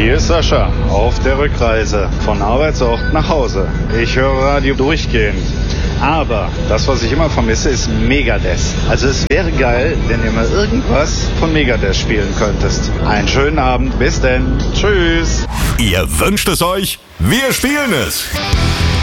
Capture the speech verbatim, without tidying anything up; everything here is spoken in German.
Hier ist Sascha auf der Rückreise von Arbeitsort nach Hause. Ich höre Radio durchgehend. Aber das, was ich immer vermisse, ist Megadeth. Also es wäre geil, wenn ihr mal irgendwas von Megadeth spielen könntest. Einen schönen Abend, bis denn. Tschüss. Ihr wünscht es euch, wir spielen es.